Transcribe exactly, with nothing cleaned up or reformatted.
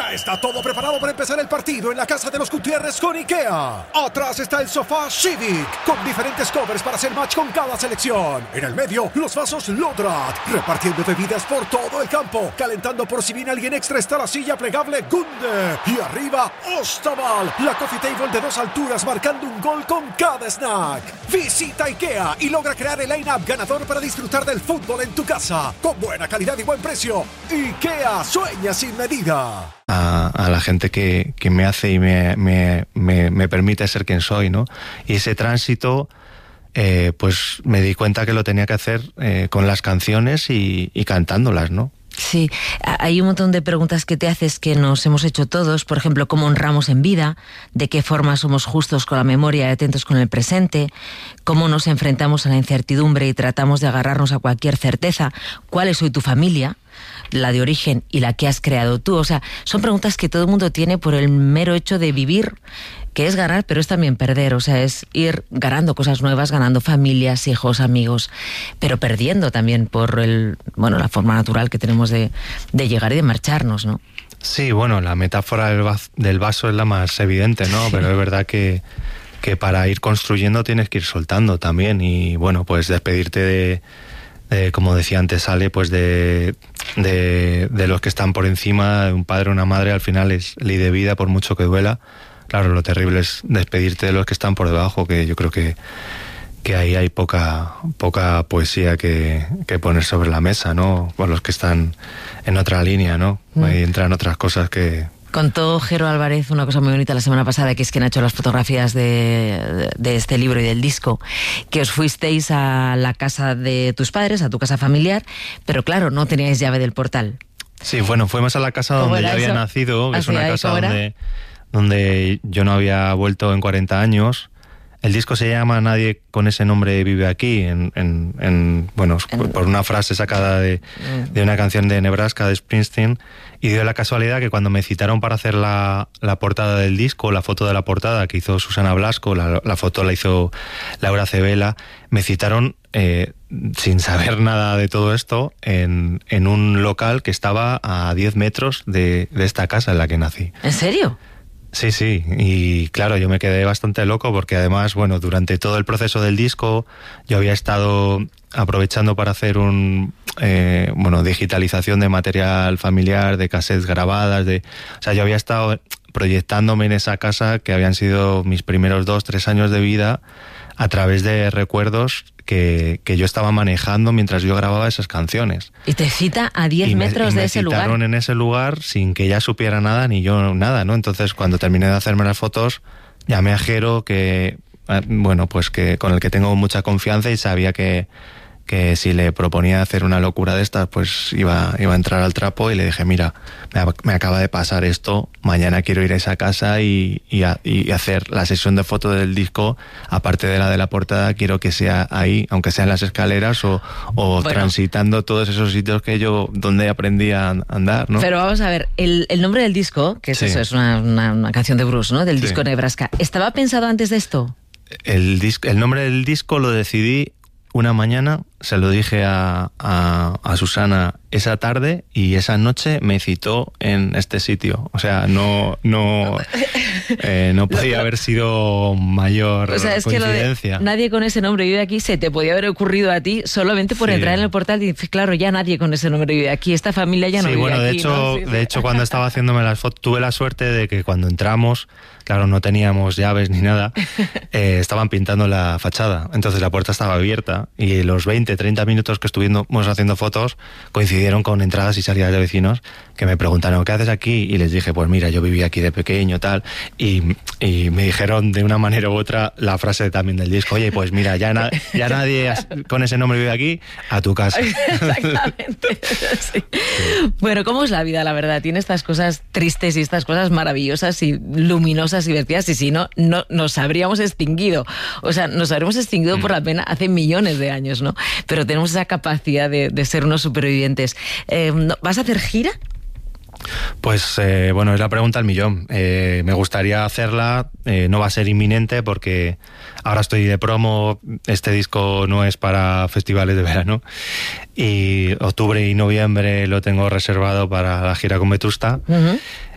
Ya está todo preparado para empezar el partido en la casa de los Gutiérrez con IKEA. Atrás está el sofá Civic, con diferentes covers para hacer match con cada selección. En el medio, los vasos Lodrat, repartiendo bebidas por todo el campo. Calentando por si viene alguien extra está la silla plegable Gunde. Y arriba, Ostaval, la coffee table de dos alturas marcando un gol con cada snack. Visita IKEA y logra crear el line-up ganador para disfrutar del fútbol en tu casa. Con buena calidad y buen precio. IKEA, sueña sin medida. A, a la gente que, que me hace y me, me, me, me permite ser quien soy, ¿no? Y ese tránsito, eh, pues me di cuenta que lo tenía que hacer eh, con las canciones y, y cantándolas, ¿no? Sí, hay un montón de preguntas que te haces que nos hemos hecho todos, por ejemplo, ¿cómo honramos en vida? ¿De qué forma somos justos con la memoria y atentos con el presente? ¿Cómo nos enfrentamos a la incertidumbre y tratamos de agarrarnos a cualquier certeza? ¿Cuál es hoy tu familia? La de origen y la que has creado tú. O sea, son preguntas que todo el mundo tiene por el mero hecho de vivir, que es ganar, pero es también perder. O sea, es ir ganando cosas nuevas, ganando familias, hijos, amigos, pero perdiendo también por el, bueno, la forma natural que tenemos de, de llegar y de marcharnos, ¿no? Sí, bueno, la metáfora del vaso, del vaso es la más evidente, ¿no? Pero es verdad que, que para ir construyendo tienes que ir soltando también. Y bueno, pues despedirte de... Eh, como decía antes Ale, pues de, de, de los que están por encima, un padre o una madre, al final es ley de vida, por mucho que duela. Claro, lo terrible es despedirte de los que están por debajo, que yo creo que, que ahí hay poca, poca poesía que, que poner sobre la mesa, ¿no? Por los que están en otra línea, ¿no? Mm. Ahí entran otras cosas que... Contó Jero Álvarez una cosa muy bonita la semana pasada, que es quien ha hecho las fotografías de, de, de este libro y del disco, que os fuisteis a la casa de tus padres, a tu casa familiar, pero claro, no teníais llave del portal. Sí, bueno, fuimos a la casa donde yo había nacido, que es una casa donde, donde yo no había vuelto en cuarenta años. El disco se llama Nadie con ese nombre vive aquí, en, en, en bueno, en... por una frase sacada de, de una canción de Nebraska de Springsteen, y dio la casualidad que cuando me citaron para hacer la, la portada del disco, la foto de la portada que hizo Susana Blasco, la, la foto la hizo Laura Cebela, me citaron eh, sin saber nada de todo esto en, en un local que estaba a diez metros de, de esta casa en la que nací. ¿En serio? Sí, sí, y claro, yo me quedé bastante loco porque además, bueno, durante todo el proceso del disco yo había estado aprovechando para hacer un, eh, bueno, digitalización de material familiar, de cassettes grabadas, de, o sea, yo había estado proyectándome en esa casa que habían sido mis primeros dos, tres años de vida a través de recuerdos que, que yo estaba manejando mientras yo grababa esas canciones. Y te cita a diez metros de ese lugar. Me citaron en ese lugar sin que ella supiera nada ni yo nada, ¿no? Entonces, cuando terminé de hacerme las fotos, llamé a Jero, que, bueno, pues que con el que tengo mucha confianza y sabía que, que si le proponía hacer una locura de estas, pues iba, iba a entrar al trapo, y le dije, mira, me, me acaba de pasar esto, mañana quiero ir a esa casa y, y, a, y hacer la sesión de fotos del disco, aparte de la de la portada, quiero que sea ahí, aunque sea en las escaleras o, o bueno, transitando todos esos sitios que yo, donde aprendí a andar, ¿no? Pero vamos a ver, el, el nombre del disco, que es sí. eso, es una, una, una canción de Bruce, ¿no? Del sí. disco Nebraska, ¿estaba pensado antes de esto? El, disco, el nombre del disco lo decidí una mañana, se lo dije a, a, a Susana esa tarde, y esa noche me citó en este sitio. O sea, no no eh, no podía haber sido mayor o sea, es coincidencia. Que lo de Nadie con ese nombre vive aquí se te podía haber ocurrido a ti solamente por sí. entrar en el portal y decir, claro, ya nadie con ese nombre vive aquí, esta familia ya no sí, vive bueno, aquí. De hecho, ¿no? sí, de hecho, cuando estaba haciéndome las fotos, tuve la suerte de que cuando entramos, claro, no teníamos llaves ni nada, eh, estaban pintando la fachada, entonces la puerta estaba abierta, y los veinte, treinta minutos que estuvimos haciendo fotos coincidieron con entradas y salidas de vecinos que me preguntaron, ¿qué haces aquí? Y les dije, pues mira, yo viví aquí de pequeño, tal, y, y me dijeron de una manera u otra la frase también del disco, oye, pues mira, ya, na, ya nadie con ese nombre vive aquí, a tu casa. Exactamente. Sí. Sí. Bueno, ¿cómo es la vida, la verdad? Tiene estas cosas tristes y estas cosas maravillosas y luminosas y divertidas, y si no, no nos habríamos extinguido. O sea, nos habríamos extinguido mm. por la pena hace millones de años, ¿no? Pero tenemos esa capacidad de, de ser unos supervivientes. Eh, ¿Vas a hacer gira? Pues eh, bueno, es la pregunta al millón. Eh, me gustaría hacerla, eh, no va a ser inminente porque ahora estoy de promo, este disco no es para festivales de verano, y octubre y noviembre lo tengo reservado para la gira con Vetusta. Uh-huh.